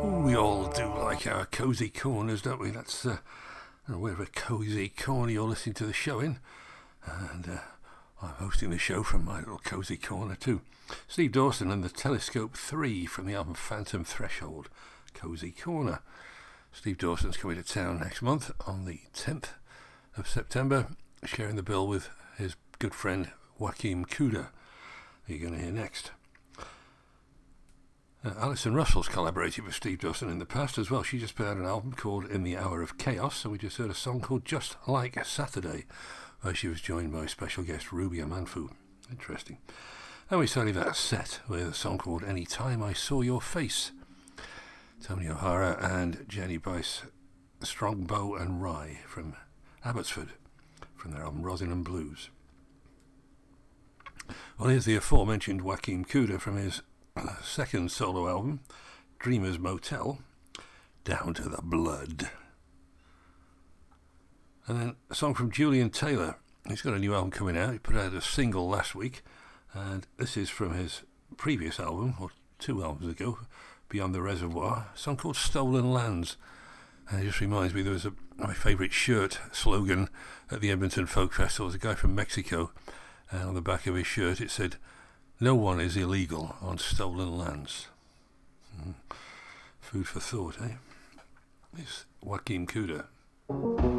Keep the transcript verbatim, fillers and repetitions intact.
We all do like our cosy corners, don't we? That's uh, whatever cosy corner you're listening to the show in. And uh, I'm hosting the show from my little cosy corner too. Steve Dawson and the Telescope three from the album Phantom Threshold, Cozy Corner. Steve Dawson's coming to town next month on the tenth of September, sharing the bill with his good friend Joachim Kuder, who you're going to hear next. Uh, Alison Russell's collaborated with Steve Dawson in the past as well. She just put out an album called In the Hour of Chaos, so we just heard a song called Just Like Saturday, where she was joined by special guest Ruby Amanfu. Interesting. And we started that set with a song called Anytime I Saw Your Face. Tony O'Hara and Jenny Bice, Strongbow and Rye from Abbotsford, from their album Rosin and Blues. Well, here's the aforementioned Joachim Kuder from his second solo album, Dreamer's Motel, Down to the Blood. And then a song from Julian Taylor. He's got a new album coming out. He put out a single last week, and this is from his previous album, or two albums ago, Beyond the Reservoir, a song called Stolen Lands. And it just reminds me, there was a, my favourite shirt slogan at the Edmonton Folk Festival. There was a guy from Mexico, and on the back of his shirt it said, "No one is illegal on stolen lands." Mm. Food for thought, eh? It's Joachim Kuder.